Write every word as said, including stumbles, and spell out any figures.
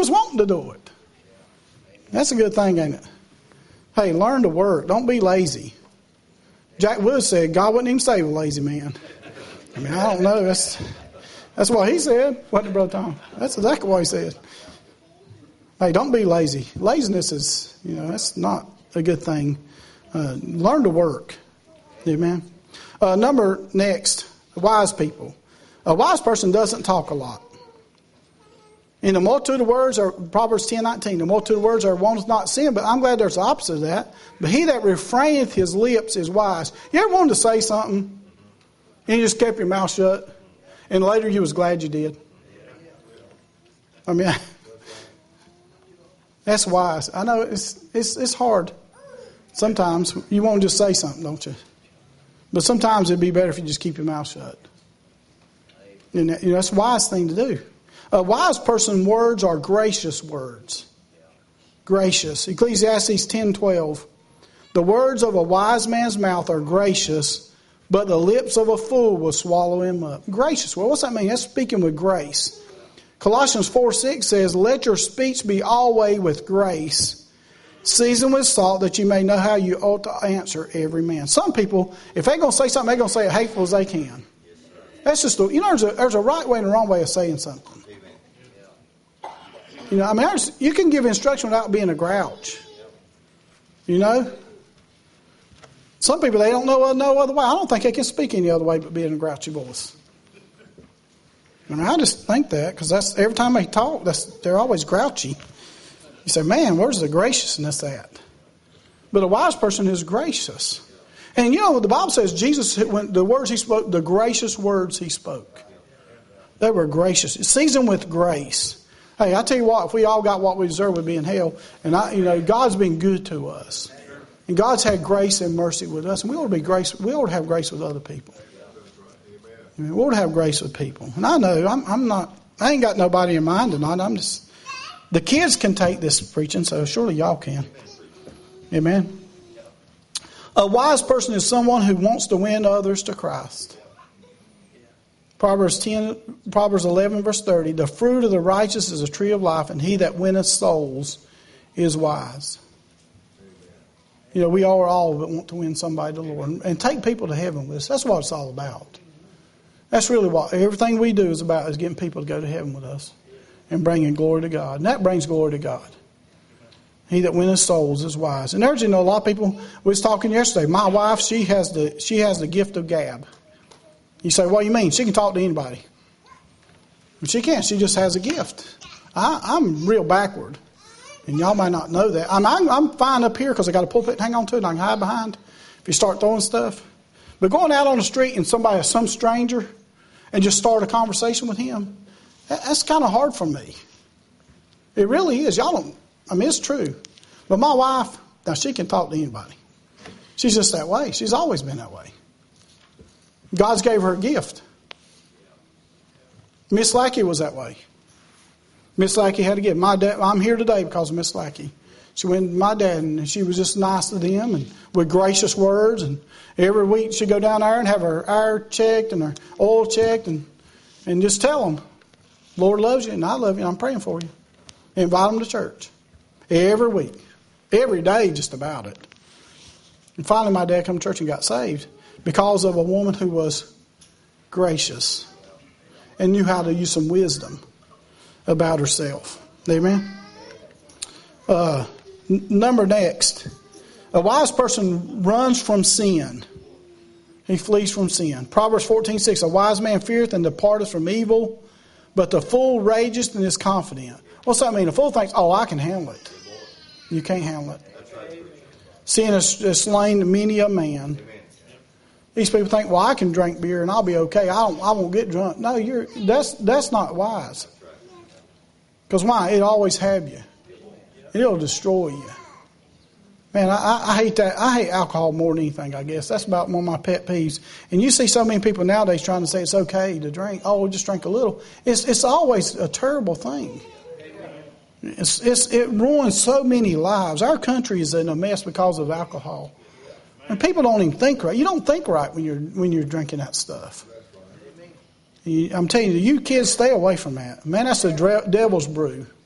was wanting to do it. That's a good thing, ain't it? Hey, learn to work. Don't be lazy. Jack Wood said God wouldn't even save a lazy man. I mean, I don't know. That's that's what he said. What did Brother Tom? That's exactly what he said. Hey, don't be lazy. Laziness is, you know, that's not a good thing. Uh, learn to work. Amen. Uh, number next, wise people. A wise person doesn't talk a lot. In the multitude of words, are Proverbs ten nineteen, the multitude of words are one not sin, but I'm glad there's the opposite of that. But he that refraineth his lips is wise. You ever wanted to say something and you just kept your mouth shut and later you was glad you did? I mean, that's wise. I know it's it's it's hard. Sometimes you want to just say something, don't you? But sometimes it'd be better if you just keep your mouth shut. And that, you know, that's a wise thing to do. A wise person's words are gracious words. Gracious. Ecclesiastes ten twelve. The words of a wise man's mouth are gracious, but the lips of a fool will swallow him up. Gracious. Well, what's that mean? That's speaking with grace. Colossians four six says, let your speech be always with grace, seasoned with salt, that you may know how you ought to answer every man. Some people, if they're going to say something, they're going to say it hateful as they can. That's just, a, you know, there's a, there's a right way and a wrong way of saying something. You know, I mean, you can give instruction without being a grouch. You know? Some people, they don't know no other way. I don't think they can speak any other way but being a grouchy voice. I mean, I just think that because that's every time they talk, that's they're always grouchy. You say, man, where's the graciousness at? But a wise person is gracious. And you know what the Bible says? Jesus, when the words he spoke, the gracious words he spoke, they were gracious. It's seasoned with grace. Hey, I tell you what, if we all got what we deserve, we'd be in hell. And I, you know, God's been good to us, and God's had grace and mercy with us, and we ought to be grace. We ought to have grace with other people. I mean, we ought to have grace with people. And I know I'm, I'm not. I ain't got nobody in mind tonight. I'm just. The kids can take this preaching, so surely y'all can. Amen. A wise person is someone who wants to win others to Christ. Proverbs ten, Proverbs eleven, verse thirty. The fruit of the righteous is a tree of life, and he that winneth souls is wise. You know, we all are all that want to win somebody to the Lord and take people to heaven with us. That's what it's all about. That's really what everything we do is about, is getting people to go to heaven with us and bringing glory to God. And that brings glory to God. He that winneth souls is wise. And there's, you know, a lot of people, we was talking yesterday. My wife, she has the she has the gift of gab. You say, what do you mean? She can talk to anybody. But she can't. She just has a gift. I, I'm real backward. And y'all might not know that. I'm, I'm, I'm fine up here because I got a pulpit to hang on to and I can hide behind if you start throwing stuff. But going out on the street and somebody, some stranger, and just start a conversation with him, that, that's kind of hard for me. It really is. Y'all don't, I mean, it's true. But my wife, now she can talk to anybody. She's just that way. She's always been that way. God's gave her a gift. Miss Lackey was that way. Miss Lackey had a gift. My dad, I'm here today because of Miss Lackey. She went to my dad and she was just nice to them and with gracious words. And every week she'd go down there and have her air checked and her oil checked and, and just tell them, Lord loves you and I love you and I'm praying for you. Invite them to church. Every week. Every day just about it. And finally my dad came to church and got saved. Because of a woman who was gracious and knew how to use some wisdom about herself. Amen? Uh, n- number next. A wise person runs from sin. He flees from sin. Proverbs fourteen six. A wise man feareth and departeth from evil, but the fool rageth and is confident. What's that mean? A fool thinks, oh, I can handle it. You can't handle it. Sin has, has slain many a man. These people think, well, I can drink beer and I'll be okay. I don't. I won't get drunk. No, you're. That's that's not wise. Because why? It always have you. It'll destroy you. Man, I, I hate that. I hate alcohol more than anything. I guess that's about one of my pet peeves. And you see so many people nowadays trying to say it's okay to drink. Oh, we'll just drink a little. It's it's always a terrible thing. It's it's it ruins so many lives. Our country is in a mess because of alcohol. And people don't even think right. You don't think right when you're when you're drinking that stuff. You, I'm telling you, you kids stay away from that. Man, that's the devil's brew.